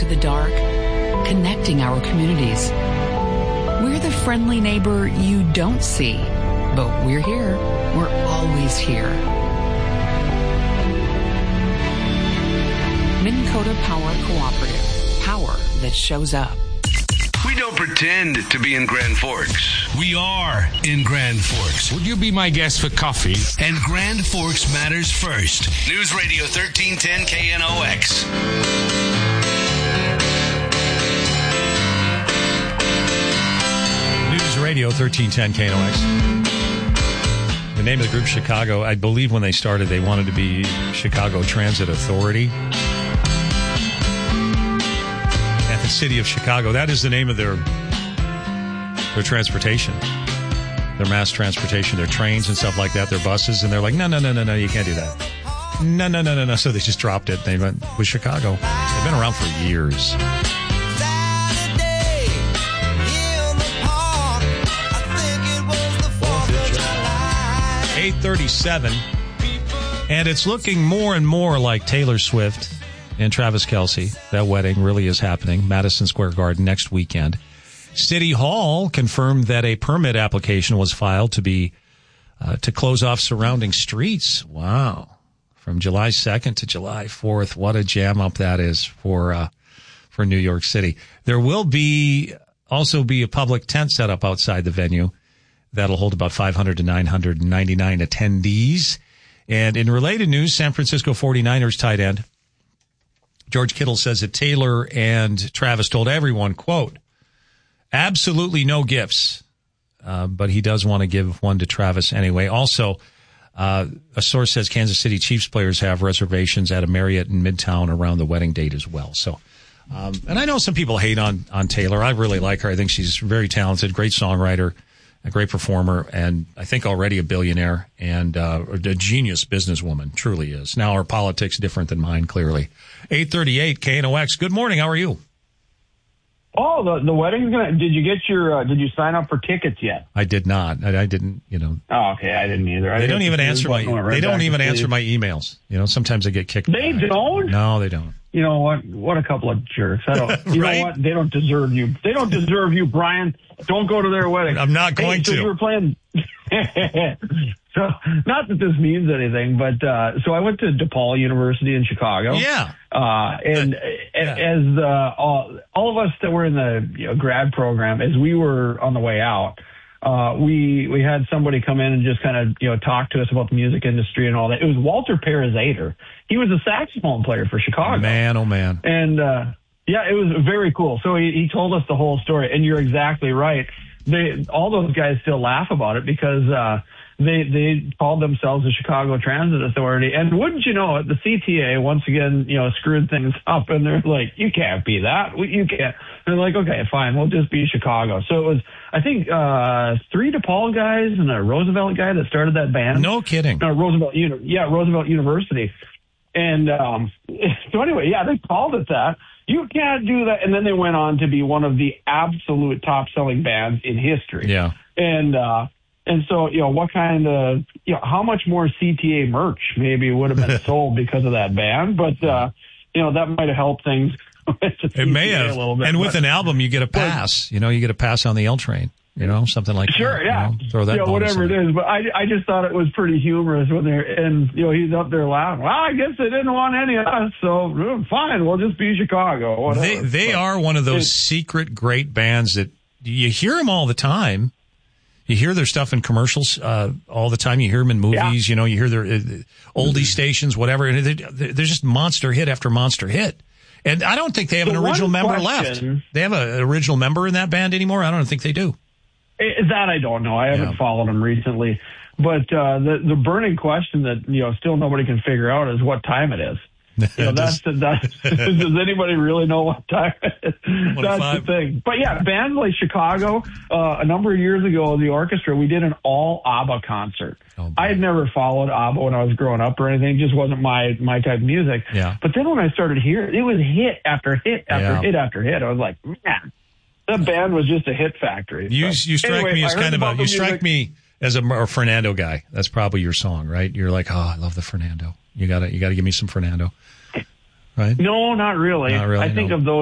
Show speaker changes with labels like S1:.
S1: into the dark, connecting our communities. We're the friendly neighbor you don't see, but we're here. We're always here. Minn Kota Power Cooperative. Power that shows up.
S2: We don't pretend to be in Grand Forks.
S3: We are in Grand Forks. Would you be my guest for coffee?
S2: And Grand Forks matters first. News Radio 1310 KNOX.
S4: News Radio 1310 KNOX. The name of the group, Chicago, I believe when they started, they wanted to be Chicago Transit Authority. The city of Chicago. That is the name of their transportation, their mass transportation, their trains and stuff like that, their buses. And they're like, no, you can't do that. No. So they just dropped it. They went with Chicago. They've been around for years. $8:37, and it's looking more and more like Taylor Swift and Travis Kelce. That wedding really is happening. Madison Square Garden next weekend. City Hall confirmed that a permit application was filed to close off surrounding streets. Wow. From July 2nd to July 4th. What a jam up that is for New York City. There will also be a public tent set up outside the venue that'll hold about 500 to 999 attendees. And in related news, San Francisco 49ers tight end George Kittle says that Taylor and Travis told everyone, quote, absolutely no gifts, but he does want to give one to Travis anyway. Also, a source says Kansas City Chiefs players have reservations at a Marriott in Midtown around the wedding date as well. So, and I know some people hate on Taylor. I really like her. I think she's very talented, great songwriter, a great performer, and I think already a billionaire and a genius businesswoman, truly is. Now her politics different than mine, clearly. 8:38 KNOX. Good morning. How are you?
S5: Oh, the wedding's did you get your, did you sign up for tickets yet?
S4: I did not. I didn't,
S5: Oh, okay. I didn't either.
S4: They don't even answer my emails. Sometimes I get kicked.
S5: They don't?
S4: No, they don't.
S5: You know what? What a couple of jerks. I don't, you
S4: right?
S5: know what? They don't deserve you. They don't deserve you, Brian. Don't go to their wedding.
S4: I'm not going to.
S5: So you were playing. So, not that this means anything, but, so I went to DePaul University in Chicago.
S4: Yeah.
S5: As all of us that were in the grad program, as we were on the way out, we had somebody come in and just kind of talk to us about the music industry and all that. It was Walter Parazater. He was a saxophone player for Chicago.
S4: Man, oh man.
S5: And yeah, it was very cool. So he told us the whole story, and you're exactly right. All those guys still laugh about it because they called themselves the Chicago Transit Authority. And wouldn't you know it, the CTA once again, screwed things up, and they're like, you can't be that. You can't. And they're like, okay, fine, we'll just be Chicago. So it was, I think, 3 DePaul guys and a Roosevelt guy that started that band.
S4: No kidding.
S5: Roosevelt University. And so anyway, yeah, they called it that. You can't do that. And then they went on to be one of the absolute top-selling bands in history.
S4: Yeah.
S5: And so, what kind of, how much more CTA merch maybe would have been sold because of that band. But, that might have helped things.
S4: It may have. A little bit, and with an album, you get a pass. You get a pass on the L train. Something like
S5: sure,
S4: that.
S5: Yeah.
S4: Throw that
S5: whatever it is. But I just thought it was pretty humorous when he's up there laughing. Well, I guess they didn't want any of us, so fine, we'll just be Chicago. Whatever.
S4: They are one of those secret great bands that you hear them all the time. You hear their stuff in commercials all the time. You hear them in movies. Yeah. You hear their oldie stations, whatever. And they're just monster hit after monster hit. And I don't think they have an original member left. They have an original member in that band anymore? I don't think they do.
S5: That I don't know. I haven't followed them recently. But the burning question that still nobody can figure out is what time it is. Does anybody really know what time it is? That's the thing. But yeah, bands like Chicago, a number of years ago, the orchestra, we did an all ABBA concert. I had never followed ABBA when I was growing up or anything. It just wasn't my type of music.
S4: Yeah.
S5: But then when I started hearing, it was hit after hit after hit after hit. I was like, man, that band was just a hit factory.
S4: You strike me as kind of you strike me as a Fernando guy. That's probably your song, right? You're like, oh, I love the Fernando. You gotta give me some Fernando. Right?
S5: No, not really.
S4: Not really,
S5: I think of those